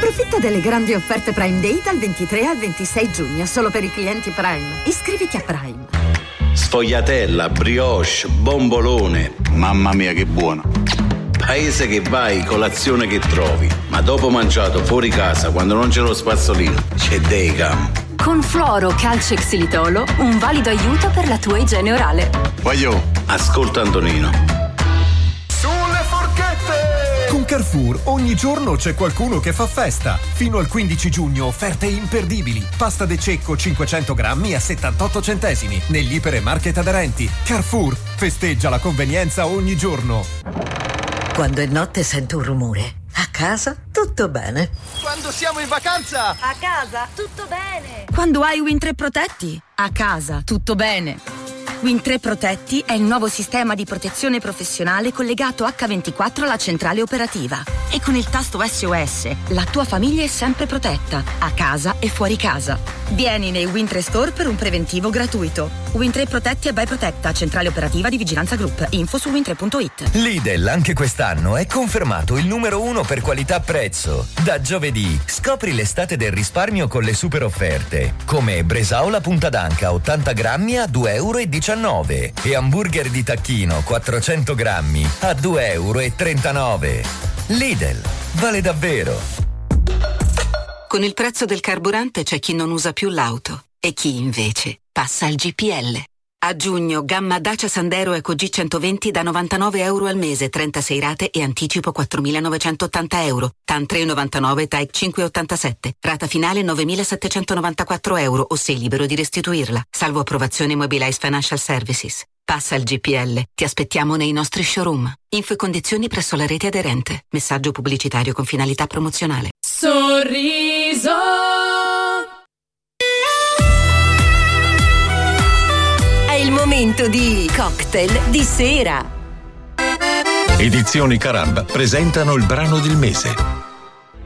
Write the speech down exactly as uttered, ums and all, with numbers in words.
Approfitta delle grandi offerte Prime Day dal ventitré al ventisei giugno, solo per i clienti Prime. Iscriviti a Prime. Sfogliatella, brioche, bombolone. Mamma mia che buono. Paese che vai, colazione che trovi. Ma dopo mangiato fuori casa, quando non c'è lo spazzolino, c'è Decam. Con Fluoro Calcio e Xilitolo, un valido aiuto per la tua igiene orale. Voglio. Ascolta Antonino. Sulle forchette! Con Carrefour ogni giorno c'è qualcuno che fa festa. Fino al quindici giugno offerte imperdibili. Pasta de cecco cinquecento grammi a settantotto centesimi negli ipermarket aderenti. Carrefour festeggia la convenienza ogni giorno. Quando è notte sento un rumore. A casa tutto bene. Quando siamo in vacanza! A casa tutto bene. Quando hai Win tre Protetti? A casa tutto bene. Win tre Protetti è il nuovo sistema di protezione professionale collegato acca ventiquattro alla centrale operativa. E con il tasto S O S la tua famiglia è sempre protetta, a casa e fuori casa. Vieni nei Win tre Store per un preventivo gratuito. Win tre Protetti e by Protetta, centrale operativa di Vigilanza Group. Info su win tre punto it. Lidl anche quest'anno è confermato il numero uno per qualità-prezzo. Da giovedì scopri l'estate del risparmio con le super offerte, come bresaola punta d'anca ottanta grammi a due e diciannove euro e hamburger di tacchino quattrocento grammi a due e trentanove euro. Lidl, vale davvero. Con il prezzo del carburante c'è chi non usa più l'auto e chi invece passa al G P L. A giugno, gamma Dacia Sandero Eco G centoventi da novantanove euro al mese, trentasei rate e anticipo quattromilanovecentottanta euro. T A N tre virgola novantanove, T A E C cinque virgola ottantasette. Rata finale novemilasettecentonovantaquattro euro o sei libero di restituirla. Salvo approvazione Mobilize Financial Services. Passa al G P L. Ti aspettiamo nei nostri showroom. Info e condizioni presso la rete aderente. Messaggio pubblicitario con finalità promozionale. Sorriso. È il momento di cocktail di sera. Edizioni Caramba presentano il brano del mese.